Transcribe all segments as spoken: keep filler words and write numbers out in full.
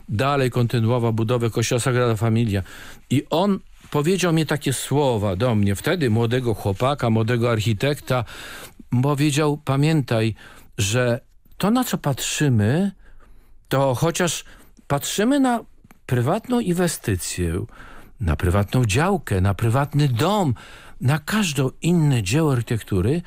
dalej kontynuował budowę kościoła Sagrada Familia. I on powiedział mi takie słowa do mnie, wtedy młodego chłopaka, młodego architekta. Powiedział, pamiętaj, że to, na co patrzymy, to chociaż patrzymy na prywatną inwestycję, na prywatną działkę, na prywatny dom, na każde inne dzieło architektury,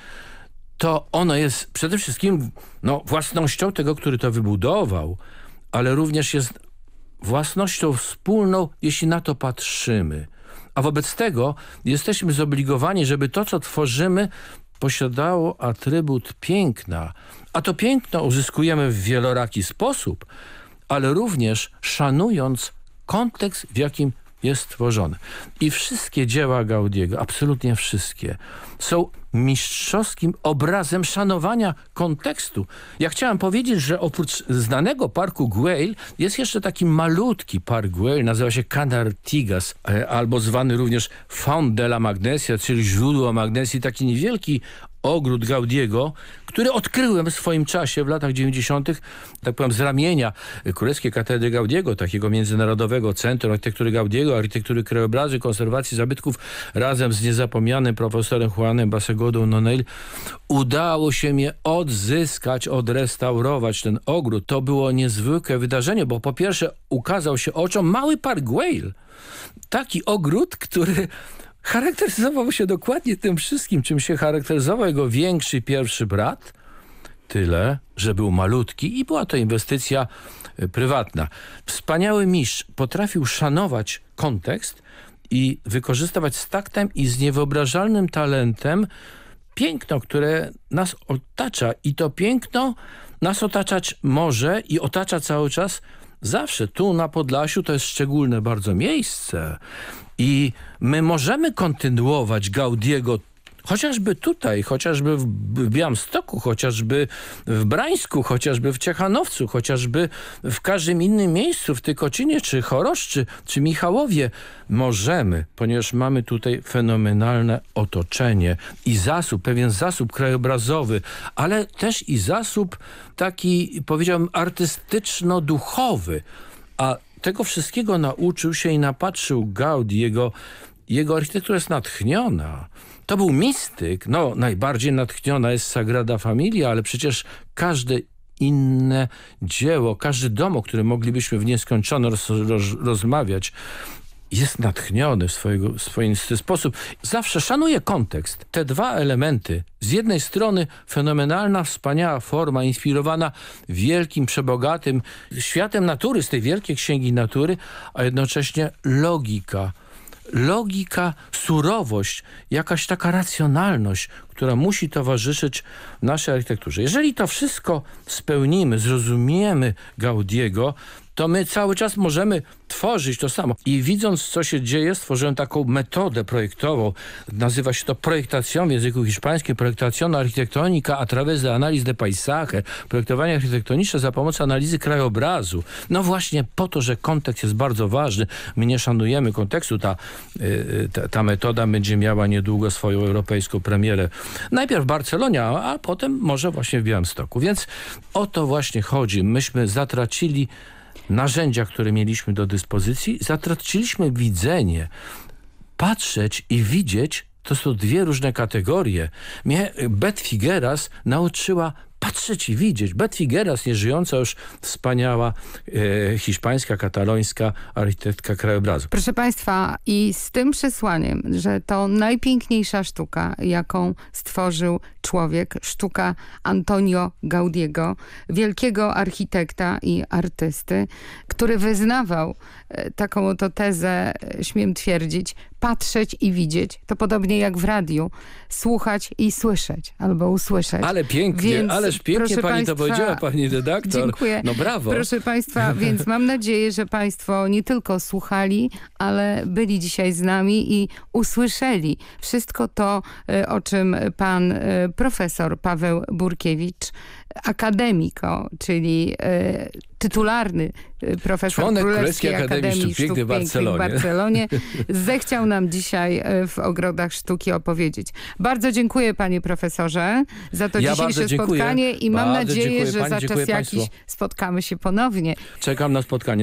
to ono jest przede wszystkim no, własnością tego, który to wybudował, ale również jest własnością wspólną, jeśli na to patrzymy. A wobec tego jesteśmy zobligowani, żeby to, co tworzymy, posiadało atrybut piękna. A to piękno uzyskujemy w wieloraki sposób, ale również szanując kontekst, w jakim jest tworzone. I wszystkie dzieła Gaudiego, absolutnie wszystkie, są mistrzowskim obrazem szanowania kontekstu. Ja chciałem powiedzieć, że oprócz znanego parku Güell jest jeszcze taki malutki park Güell, nazywa się Canartigas, albo zwany również Font de la Magnesia, czyli źródło magnesji, taki niewielki ogród Gaudiego, który odkryłem w swoim czasie w latach dziewięćdziesiątych, tak powiem, z ramienia Królewskiej Katedry Gaudiego, takiego międzynarodowego centrum architektury Gaudiego, architektury krajobrazu, konserwacji zabytków, razem z niezapomnianym profesorem Juanem Basegodą Nonell. Udało się mi odzyskać, odrestaurować ten ogród. To było niezwykłe wydarzenie, bo po pierwsze ukazał się oczom mały park Güell. Taki ogród, który charakteryzował się dokładnie tym wszystkim, czym się charakteryzował jego większy pierwszy brat. Tyle, że był malutki i była to inwestycja prywatna. Wspaniały mistrz potrafił szanować kontekst i wykorzystywać z taktem i z niewyobrażalnym talentem piękno, które nas otacza. I to piękno nas otaczać może i otacza cały czas zawsze. Tu na Podlasiu to jest szczególne bardzo miejsce. I my możemy kontynuować Gaudiego chociażby tutaj, chociażby w Białymstoku, chociażby w Brańsku, chociażby w Ciechanowcu, chociażby w każdym innym miejscu, w Tykocinie, czy Choroszczy, czy Michałowie. Możemy, ponieważ mamy tutaj fenomenalne otoczenie i zasób, pewien zasób krajobrazowy, ale też i zasób taki, powiedziałbym, artystyczno-duchowy. A tego wszystkiego nauczył się i napatrzył Gaudi. Jego, jego architektura jest natchniona. To był mistyk. No, najbardziej natchniona jest Sagrada Familia, ale przecież każde inne dzieło, każdy dom, o którym moglibyśmy w nieskończoność roz, roz, rozmawiać, jest natchniony w, swojego, w swoim sposób. Zawsze szanuje kontekst. Te dwa elementy. Z jednej strony fenomenalna, wspaniała forma, inspirowana wielkim, przebogatym światem natury, z tej wielkiej księgi natury, a jednocześnie logika. Logika, surowość, jakaś taka racjonalność, która musi towarzyszyć naszej architekturze. Jeżeli to wszystko spełnimy, zrozumiemy Gaudiego, to my cały czas możemy tworzyć to samo. I widząc, co się dzieje, stworzyłem taką metodę projektową. Nazywa się to projektacją w języku hiszpańskim, projektacją architektonika a través de análisis de paisaje, projektowanie architektoniczne za pomocą analizy krajobrazu. No właśnie po to, że kontekst jest bardzo ważny. My nie szanujemy kontekstu. Ta, yy, ta, ta metoda będzie miała niedługo swoją europejską premierę. Najpierw w Barcelonie, a, a potem może właśnie w Białymstoku. Więc o to właśnie chodzi. Myśmy zatracili narzędzia, które mieliśmy do dyspozycji, zatraciliśmy widzenie. Patrzeć i widzieć to są dwie różne kategorie. Mnie Beth Figueras nauczyła patrzeć i widzieć. Beth Figueras, nieżyjąca już wspaniała e, hiszpańska, katalońska architektka krajobrazu. Proszę Państwa, i z tym przesłaniem, że to najpiękniejsza sztuka, jaką stworzył człowiek, sztuka Antonio Gaudiego, wielkiego architekta i artysty, który wyznawał e, taką oto tezę, e, śmiem twierdzić, patrzeć i widzieć. To podobnie jak w radiu. Słuchać i słyszeć, albo usłyszeć. Ale pięknie, Więc, ależ pięknie pani państwa, to powiedziała, pani redaktor. Dziękuję. No brawo. Proszę Państwa, więc mam nadzieję, że Państwo nie tylko słuchali, ale byli dzisiaj z nami i usłyszeli wszystko to, o czym pan profesor Paweł Burkiewicz, akademiko, czyli e, tytularny profesor Członek Królewskiej Akademii Sztuk Pięknych w Barcelonie, Barcelonie zechciał nam dzisiaj w Ogrodach Sztuki opowiedzieć. Bardzo dziękuję, panie profesorze, za to ja dzisiejsze spotkanie i mam bardzo nadzieję, że pani, za czas jakiś państwu. spotkamy się ponownie. Czekam na spotkanie.